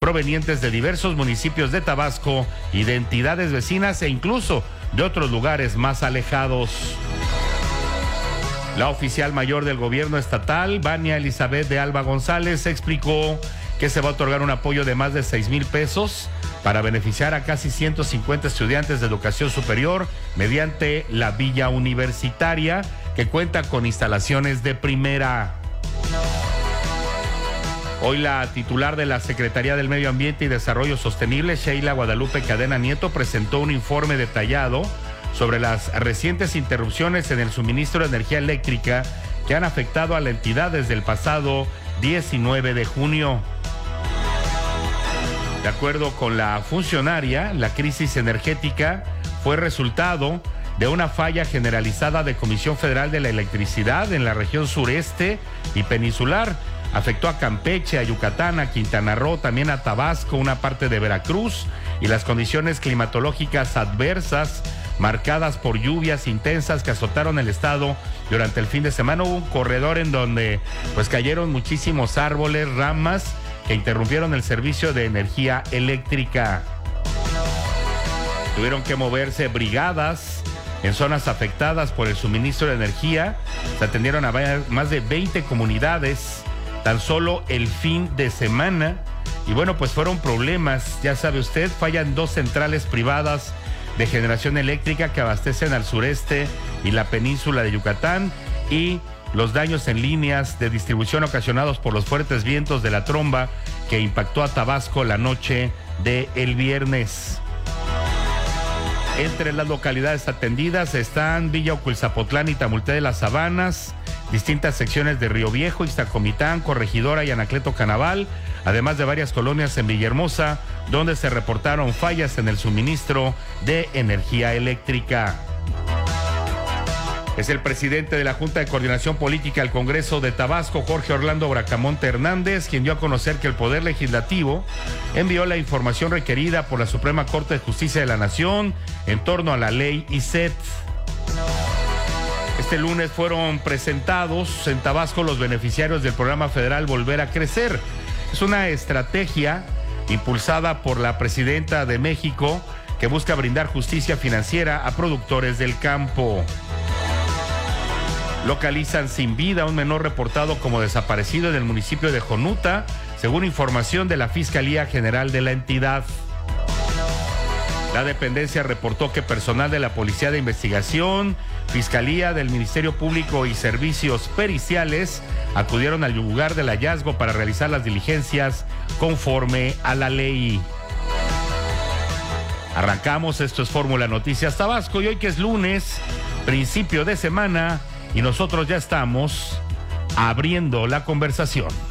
provenientes de diversos municipios de Tabasco y de entidades vecinas e incluso de otros lugares más alejados. La oficial mayor del gobierno estatal, Vania Elizabeth de Alba González, explicó que se va a otorgar un apoyo de más de 6,000 pesos para beneficiar a casi 150 estudiantes de educación superior mediante la Villa Universitaria, que cuenta con instalaciones de primera. Hoy la titular de la Secretaría del Medio Ambiente y Desarrollo Sostenible, Sheila Guadalupe Cadena Nieto, presentó un informe detallado sobre las recientes interrupciones en el suministro de energía eléctrica que han afectado a la entidad desde el pasado 19 de junio. De acuerdo con la funcionaria, la crisis energética fue resultado de una falla generalizada de Comisión Federal de la Electricidad en la región sureste y peninsular. Afectó a Campeche, a Yucatán, a Quintana Roo, también a Tabasco, una parte de Veracruz, y las condiciones climatológicas adversas marcadas por lluvias intensas que azotaron el estado durante el fin de semana. Hubo un corredor en donde pues cayeron muchísimos árboles, ramas que interrumpieron el servicio de energía eléctrica. Tuvieron que moverse brigadas en zonas afectadas por el suministro de energía. Se atendieron a más de 20 comunidades tan solo el fin de semana. Y bueno, pues fueron problemas, ya sabe usted, fallan 2 centrales privadas de generación eléctrica que abastecen al sureste y la península de Yucatán, y los daños en líneas de distribución ocasionados por los fuertes vientos de la tromba que impactó a Tabasco la noche del viernes. Entre las localidades atendidas están Villa Oculzapotlán y Tamulté de las Sabanas, distintas secciones de Río Viejo, Ixtacomitán, Corregidora y Anacleto Canaval, además de varias colonias en Villahermosa, donde se reportaron fallas en el suministro de energía eléctrica. Es el presidente de la Junta de Coordinación Política del Congreso de Tabasco, Jorge Orlando Bracamonte Hernández, quien dio a conocer que el Poder Legislativo envió la información requerida por la Suprema Corte de Justicia de la Nación en torno a la ley ISET. Este lunes fueron presentados en Tabasco los beneficiarios del programa federal Volver a Crecer. Es una estrategia impulsada por la presidenta de México que busca brindar justicia financiera a productores del campo. Localizan sin vida a un menor reportado como desaparecido en el municipio de Jonuta, según información de la Fiscalía General de la entidad. La dependencia reportó que personal de la Policía de Investigación, Fiscalía del Ministerio Público y Servicios Periciales acudieron al lugar del hallazgo para realizar las diligencias conforme a la ley. Arrancamos, esto es Fórmula Noticias Tabasco, y hoy que es lunes, principio de semana, y nosotros ya estamos abriendo la conversación.